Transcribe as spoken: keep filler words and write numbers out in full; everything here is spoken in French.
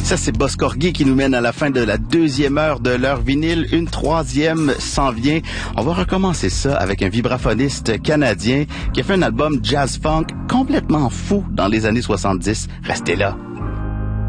Ça, c'est Boss Corgi qui nous mène à la fin de la deuxième heure de l'heure vinyle. Une troisième s'en vient. On va recommencer ça avec un vibraphoniste canadien qui a fait un album jazz funk complètement fou dans les années soixante-dix. Restez là.